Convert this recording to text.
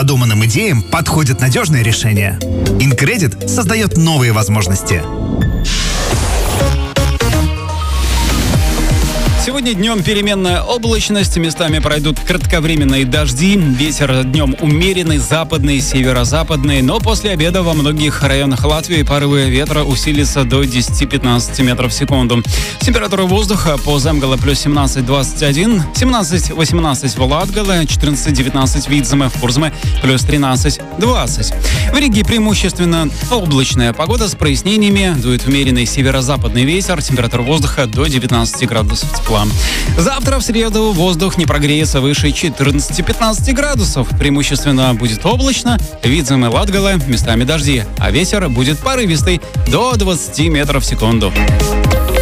Продуманным идеям подходит надежное решение. Incredit создает новые возможности. Сегодня днем переменная облачность, местами пройдут кратковременные дожди, ветер днем умеренный, западный, северо-западный, но после обеда во многих районах Латвии порывы ветра усилятся до 10-15 метров в секунду. Температура воздуха по Земгале плюс 17-21, 17-18 в Латгале, 14-19 в Видземе, в Курзме плюс 13-20. В Риге преимущественно облачная погода с прояснениями, дует умеренный северо-западный ветер, температура воздуха до 19 градусов тепла. Завтра в среду воздух не прогреется выше 14-15 градусов. Преимущественно будет облачно, Видземе, Латгале, местами дожди, а ветер будет порывистый до 20 метров в секунду.